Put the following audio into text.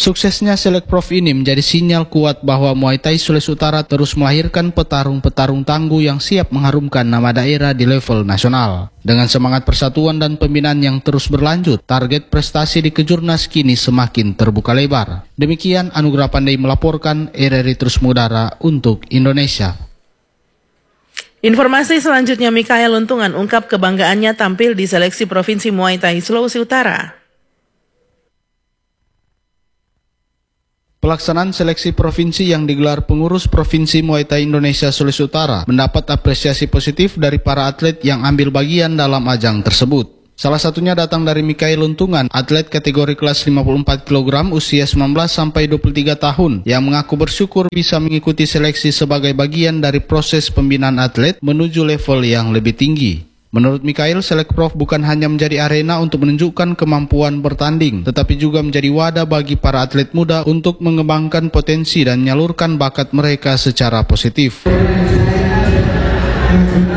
Suksesnya Selekprov ini menjadi sinyal kuat bahwa Muay Thai Sulawesi Utara terus melahirkan petarung-petarung tangguh yang siap mengharumkan nama daerah di level nasional. Dengan semangat persatuan dan pembinaan yang terus berlanjut, target prestasi di Kejurnas kini semakin terbuka lebar. Demikian Anugrah Pandai melaporkan, RRI Terus Mengudara untuk Indonesia. Informasi selanjutnya, Mikael Untungan ungkap kebanggaannya tampil di seleksi Provinsi Muay Thai Sulawesi Utara. Pelaksanaan seleksi provinsi yang digelar pengurus Provinsi Muay Thai Indonesia Sulawesi Utara mendapat apresiasi positif dari para atlet yang ambil bagian dalam ajang tersebut. Salah satunya datang dari Mikael Untungan, atlet kategori kelas 54 kg usia 19 sampai 23 tahun yang mengaku bersyukur bisa mengikuti seleksi sebagai bagian dari proses pembinaan atlet menuju level yang lebih tinggi. Menurut Mikael, Selekprov bukan hanya menjadi arena untuk menunjukkan kemampuan bertanding, tetapi juga menjadi wadah bagi para atlet muda untuk mengembangkan potensi dan menyalurkan bakat mereka secara positif.